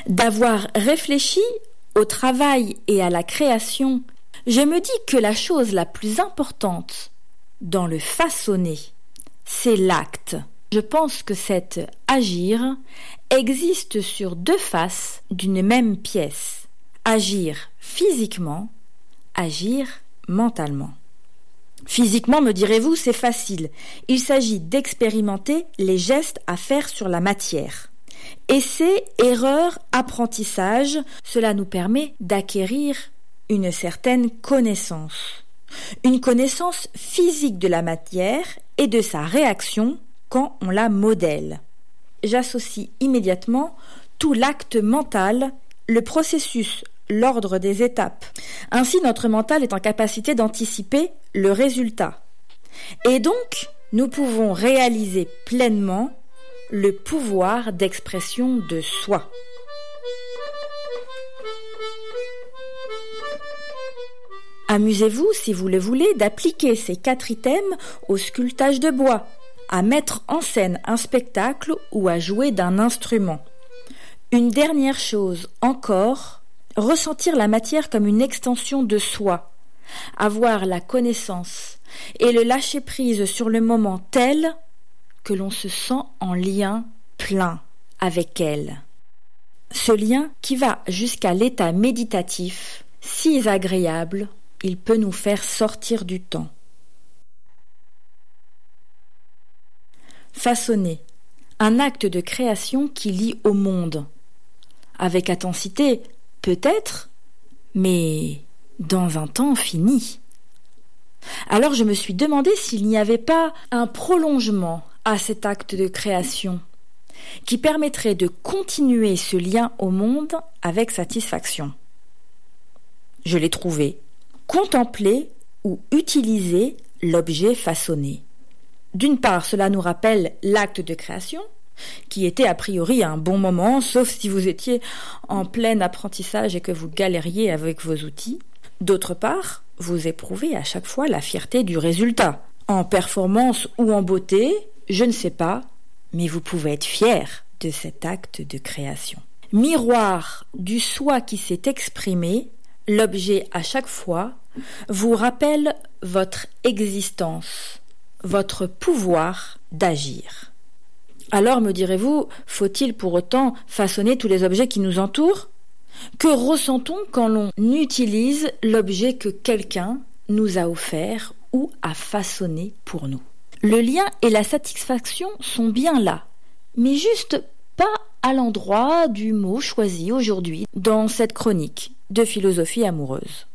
D'avoir réfléchi au travail et à la création, je me dis que la chose la plus importante dans le façonner, c'est l'acte. Je pense que cet agir existe sur deux faces d'une même pièce. Agir physiquement, agir mentalement. Physiquement, me direz-vous, c'est facile. Il s'agit d'expérimenter les gestes à faire sur la matière. Essai, erreur, apprentissage, cela nous permet d'acquérir une certaine connaissance. Une connaissance physique de la matière et de sa réaction quand on la modèle. J'associe immédiatement tout l'acte mental, le processus, l'ordre des étapes. Ainsi, notre mental est en capacité d'anticiper le résultat. Et donc, nous pouvons réaliser pleinement le pouvoir d'expression de soi. Amusez-vous, si vous le voulez, d'appliquer ces 4 items au sculptage de bois, à mettre en scène un spectacle ou à jouer d'un instrument. Une dernière chose encore, ressentir la matière comme une extension de soi, avoir la connaissance et le lâcher-prise sur le moment tel que l'on se sent en lien plein avec elle. Ce lien qui va jusqu'à l'état méditatif, si agréable, il peut nous faire sortir du temps. Façonner, un acte de création qui lie au monde. Avec intensité, peut-être, mais dans un temps fini. Alors je me suis demandé s'il n'y avait pas un prolongement à cet acte de création qui permettrait de continuer ce lien au monde avec satisfaction. Je l'ai trouvé. Contempler ou utiliser l'objet façonné. D'une part, cela nous rappelle l'acte de création, qui était a priori un bon moment, sauf si vous étiez en plein apprentissage et que vous galériez avec vos outils. D'autre part, vous éprouvez à chaque fois la fierté du résultat. En performance ou en beauté, je ne sais pas, mais vous pouvez être fier de cet acte de création. Miroir du soi qui s'est exprimé, l'objet à chaque fois vous rappelle votre existence, votre pouvoir d'agir. Alors, me direz-vous, faut-il pour autant façonner tous les objets qui nous entourent ? Que ressent-on quand l'on utilise l'objet que quelqu'un nous a offert ou a façonné pour nous ? Le lien et la satisfaction sont bien là, mais juste pas à l'endroit du mot choisi aujourd'hui dans cette chronique de philosophie amoureuse.